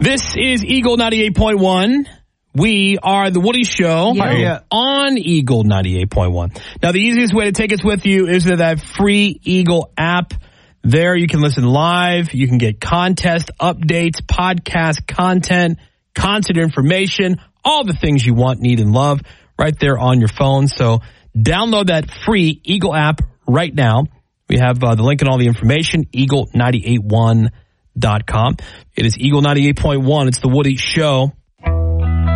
This is Eagle 98.1. We are the Woody Show on Eagle 98.1. Now, the easiest way to take us with you is to that free Eagle app. There you can listen live. You can get contest updates, podcast content, concert information, all the things you want, need, and love right there on your phone. So download that free Eagle app right now. We have the link and all the information, eagle981.com. It is Eagle 98.1. It's the Woody Show.